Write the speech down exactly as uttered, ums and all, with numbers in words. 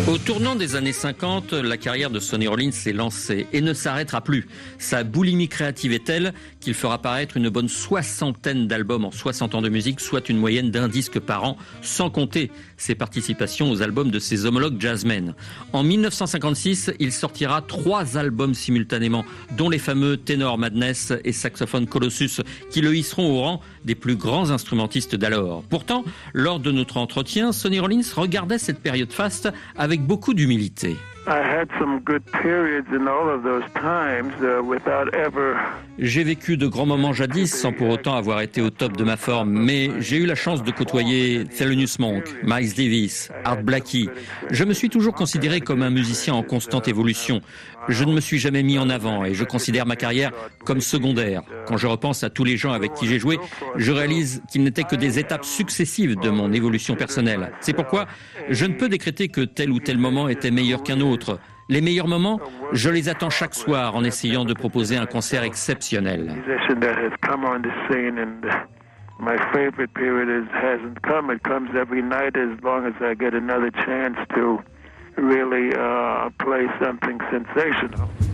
Au tournant des années cinquante, la carrière de Sonny Rollins s'est lancée et ne s'arrêtera plus. Sa boulimie créative est telle qu'il fera paraître une bonne soixantaine d'albums en soixante ans de musique, soit une moyenne d'un disque par an, sans compter ses participations aux albums de ses homologues jazzmen. En mille neuf cent cinquante-six, il sortira trois albums simultanément, dont les fameux Tenor Madness et Saxophone Colossus, qui le hisseront au rang des plus grands instrumentistes d'alors. Pourtant, lors de notre entretien, Sonny Rollins regardait cette période faste avec beaucoup d'humilité. J'ai vécu de grands moments jadis sans pour autant avoir été au top de ma forme, mais j'ai eu la chance de côtoyer Thelonious Monk, Miles Davis, Art Blakey. Je me suis toujours considéré comme un musicien en constante évolution. Je ne me suis jamais mis en avant et je considère ma carrière comme secondaire. Quand je repense à tous les gens avec qui j'ai joué, je réalise qu'ils n'étaient que des étapes successives de mon évolution personnelle. C'est pourquoi je ne peux décréter que tel ou tel moment était meilleur qu'un autre. Les meilleurs moments, je les attends chaque soir en essayant de proposer un concert exceptionnel. My favorite period is, hasn't come. It comes every night as long as I get another chance to really uh, play something sensational.